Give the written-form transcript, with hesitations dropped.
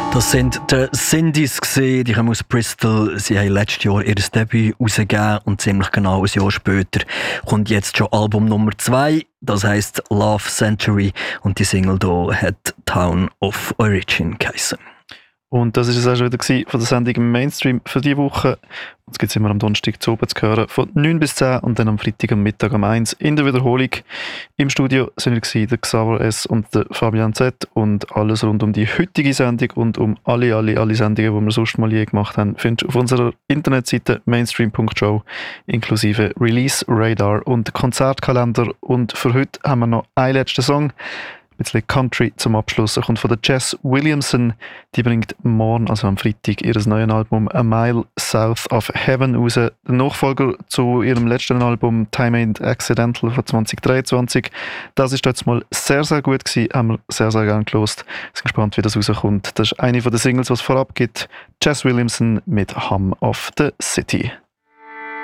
Das sind die Cindy's gewesen. Die kommen aus Bristol. Sie haben letztes Jahr ihr Debüt rausgegeben und ziemlich genau ein Jahr später kommt jetzt schon Album Nummer 2. Das heisst Love Century und die Single hier hat Town of Origin geheissen. Und das war es auch schon wieder von der Sendung im Mainstream für diese Woche. Uns gibt es immer am Donnerstag zu oben zu hören, von 9 bis 10 und dann am Freitag am Mittag um 1 in der Wiederholung. Im Studio sind wir der Xaver S. und der Fabian Z. Und alles rund um die heutige Sendung und um alle Sendungen, die wir sonst mal je gemacht haben, findest du auf unserer Internetseite mainstream.show inklusive Release Radar und Konzertkalender. Und für heute haben wir noch einen letzten Song. Ein bisschen Country zum Abschluss. Er kommt von der Jess Williamson. Die bringt morgen, also am Freitag, ihr neues Album A Mile South of Heaven raus. Der Nachfolger zu ihrem letzten Album Time Ain't Accidental von 2023. Das ist jetzt mal sehr, sehr gut gewesen. Haben wir sehr, sehr gerne gehört. Sind gespannt, wie das rauskommt. Das ist eine von den Singles, die es vorab gibt. Jess Williamson mit Hum of the City.